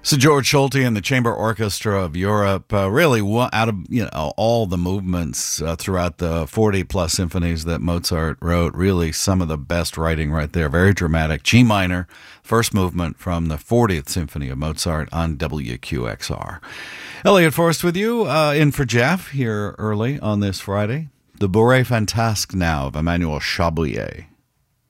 So George Solti and the Chamber Orchestra of Europe really out of all the movements throughout the 40 plus symphonies that Mozart wrote, really some of the best writing right there. Very dramatic. G minor, first movement from the 40th Symphony of Mozart on WQXR. Elliot Forrest with you, in for Jeff here early on this Friday. The Bourrée Fantasque now of Emmanuel Chabrier.